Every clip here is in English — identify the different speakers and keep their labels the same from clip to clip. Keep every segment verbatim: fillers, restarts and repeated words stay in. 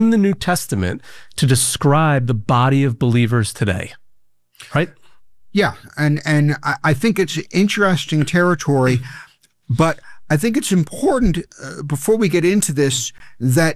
Speaker 1: in the New Testament to describe the body of believers today, right?
Speaker 2: Yeah, and, and I think it's interesting territory, but I think it's important, uh, before we get into this, that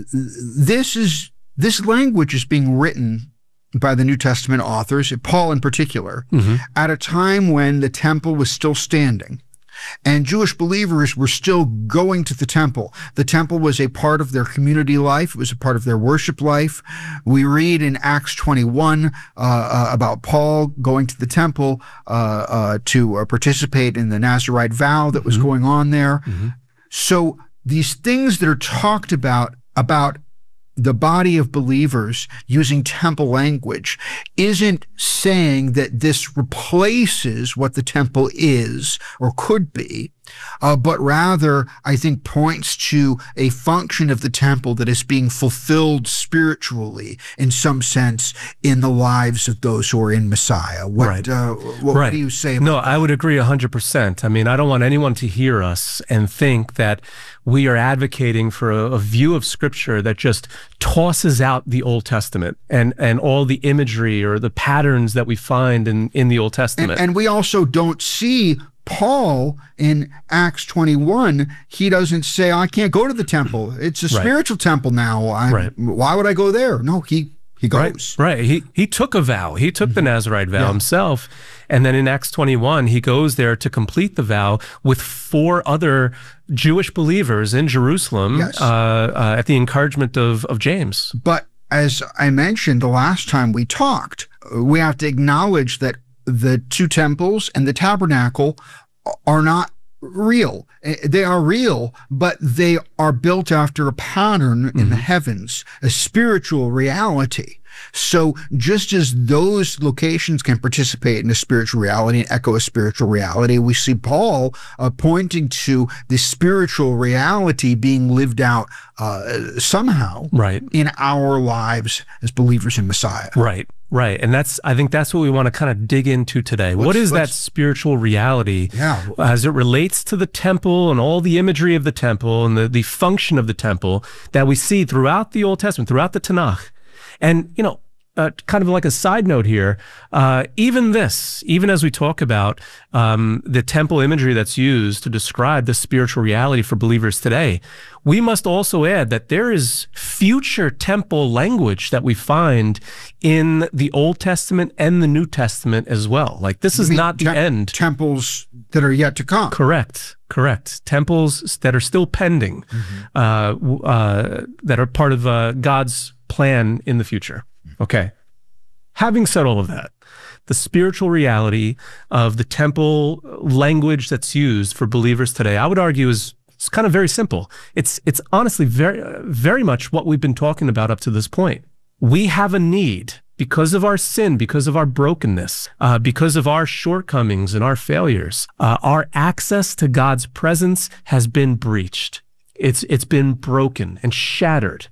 Speaker 2: this is this language is being written by the New Testament authors, Paul in particular, mm-hmm. at a time when the temple was still standing. And Jewish believers were still going to the temple. The temple was a part of their community life. It was a part of their worship life. We read in Acts twenty-one uh, uh, about Paul going to the temple uh, uh, to uh, participate in the Nazirite vow that was mm-hmm. going on there. Mm-hmm. So these things that are talked about, about the body of believers using temple language, isn't saying that this replaces what the temple is or could be, uh, but rather, I think, points to a function of the temple that is being fulfilled spiritually, in some sense, in the lives of those who are in Messiah. What,
Speaker 1: right.
Speaker 2: uh, what,
Speaker 1: right.
Speaker 2: what do you say about
Speaker 1: No,
Speaker 2: that?
Speaker 1: I would agree one hundred percent. I mean, I don't want anyone to hear us and think that we are advocating for a, a view of Scripture that just tosses out the Old Testament and, and all the imagery or the patterns that we find in, in the Old Testament.
Speaker 2: And, and we also don't see Paul in Acts twenty-one. He doesn't say, I can't go to the temple. It's a
Speaker 1: right.
Speaker 2: spiritual temple now. I,
Speaker 1: right.
Speaker 2: Why would I go there? No, he he goes.
Speaker 1: Right, right. He, he took a vow. He took mm-hmm. the Nazirite vow yeah. himself. And then in Acts twenty-one, he goes there to complete the vow with four other Jewish believers in Jerusalem
Speaker 2: yes.
Speaker 1: uh, uh, at the encouragement of, of James.
Speaker 2: But as I mentioned the last time we talked, we have to acknowledge that the two temples and the tabernacle are not real. They are real, but they are built after a pattern mm-hmm. in the heavens, a spiritual reality. So just as those locations can participate in a spiritual reality and echo a spiritual reality, we see Paul uh, pointing to the spiritual reality being lived out uh, somehow
Speaker 1: right.
Speaker 2: in our lives as believers in Messiah.
Speaker 1: Right. Right. And that's, I think that's what we want to kind of dig into today.
Speaker 2: Let's,
Speaker 1: what is
Speaker 2: let's,
Speaker 1: that spiritual reality
Speaker 2: yeah.
Speaker 1: as it relates to the temple and all the imagery of the temple and the, the function of the temple that we see throughout the Old Testament, throughout the Tanakh? And, you know, uh, kind of like a side note here, uh, even this, even as we talk about um, the temple imagery that's used to describe the spiritual reality for believers today, we must also add that there is future temple language that we find in the Old Testament and the New Testament as well. Like, this is not the
Speaker 2: te-
Speaker 1: end.
Speaker 2: Temples that are yet to come.
Speaker 1: Correct. Correct. Temples that are still pending, mm-hmm. uh, uh, that are part of uh, God's plan in the future. Okay. Having said all of that, the spiritual reality of the temple language that's used for believers today, I would argue is it's kind of very simple. It's it's honestly very, very much what we've been talking about up to this point. We have a need because of our sin, because of our brokenness, uh, because of our shortcomings and our failures. Uh, our access to God's presence has been breached. It's it's been broken and shattered.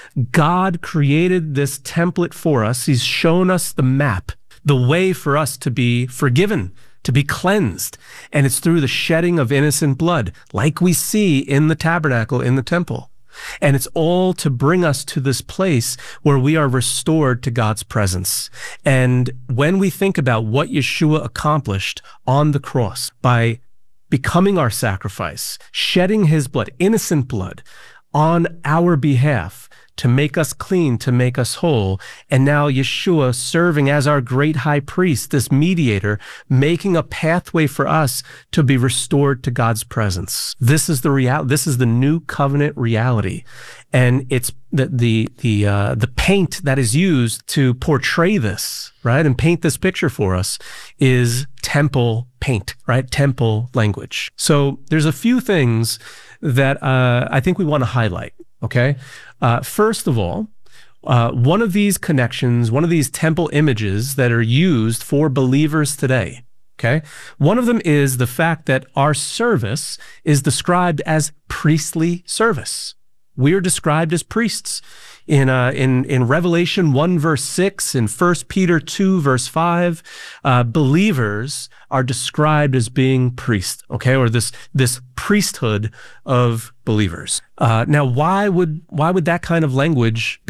Speaker 1: God created this template for us. He's shown us the map, the way for us to be forgiven, to be cleansed. And it's through the shedding of innocent blood, like we see in the tabernacle, in the temple. And it's all to bring us to this place where we are restored to God's presence. And when we think about what Yeshua accomplished on the cross by becoming our sacrifice, shedding his blood, innocent blood, on our behalf, to make us clean, to make us whole. And now Yeshua serving as our great high priest, this mediator, making a pathway for us to be restored to God's presence. This is the reality. This is the new covenant reality. And it's the, the, the, uh, the paint that is used to portray this, right? And paint this picture for us is temple paint, right? Temple language. So there's a few things that, uh, I think we want to highlight. Okay. Uh, first of all, uh, one of these connections, one of these temple images that are used for believers today, okay? One of them is the fact that our service is described as priestly service. We are described as priests. In, uh, in, in Revelation one verse six, in First Peter two verse five, uh, believers are described as being priests, okay? Or this, this priesthood of believers. believers. Uh, now, why would why would that kind of language